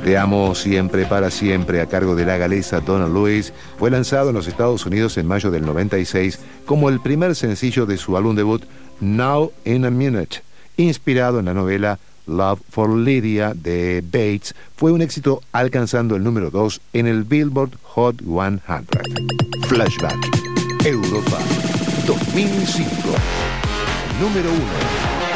Te amo siempre, para siempre, a cargo de la galesa Donna Lewis, fue lanzado en los Estados Unidos en mayo del 96 como el primer sencillo de su álbum debut Now in a Minute. Inspirado en la novela Love for Lydia de Bates, fue un éxito alcanzando el número 2 en el Billboard Hot 100. Flashback, Europa, 2005. Número 1.